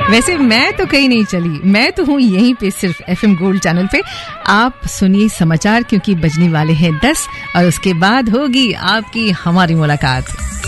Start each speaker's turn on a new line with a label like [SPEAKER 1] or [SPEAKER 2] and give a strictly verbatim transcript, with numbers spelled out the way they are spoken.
[SPEAKER 1] वैसे मैं तो कहीं नहीं चली, मैं तो हूँ यहीं पे सिर्फ एफएम गोल्ड चैनल पे। आप सुनिए समाचार क्योंकि बजने वाले हैं दस और उसके बाद होगी आपकी हमारी मुलाकात।